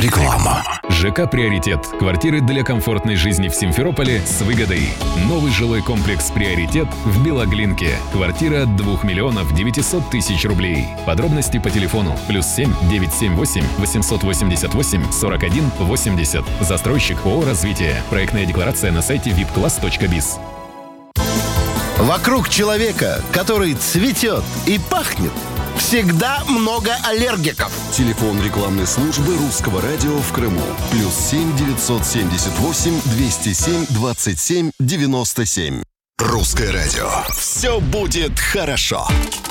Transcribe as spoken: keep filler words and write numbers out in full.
Реклама. ЖК «Приоритет». Квартиры для комфортной жизни в Симферополе с выгодой. Новый жилой комплекс «Приоритет» в Белоглинке. Квартира от двух миллионов девятисот тысяч рублей. Подробности по телефону плюс семь девятьсот семьдесят восемь восемьсот восемьдесят восемь сорок один восемьдесят. Застройщик ООО «Развитие». Проектная декларация на сайте вип класс точка биз. Вокруг человека, который цветет и пахнет, всегда много аллергиков. Телефон рекламной службы Русского радио в Крыму. Плюс семь девятьсот семьдесят восемь двести семь двадцать семь девяносто семь. Русское радио. Все будет хорошо.